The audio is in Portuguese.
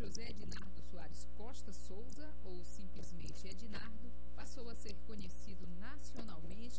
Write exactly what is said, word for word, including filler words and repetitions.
José Ednardo Soares Costa Souza, ou simplesmente Ednardo, passou a ser conhecido nacionalmente